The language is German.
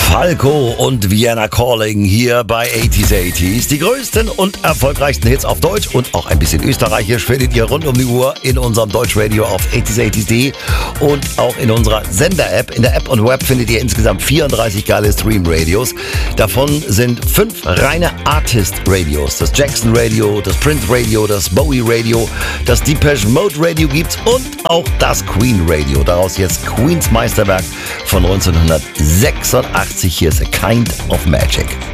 Falco und Vienna Calling hier bei 80s. Die größten und erfolgreichsten Hits auf Deutsch und auch ein bisschen österreichisch findet ihr rund um die Uhr in unserem Deutschradio auf 80s.de und auch in unserer Sender-App. In der App und Web findet ihr insgesamt 34 geile Stream-Radios. Davon sind 5 reine Artist-Radios. Das Jackson Radio, das Prince Radio, das Bowie Radio, das Depeche Mode Radio gibt's und auch das Queen Radio. Daraus jetzt Queens Meisterwerk von 1986. Hier ist A Kind of Magic.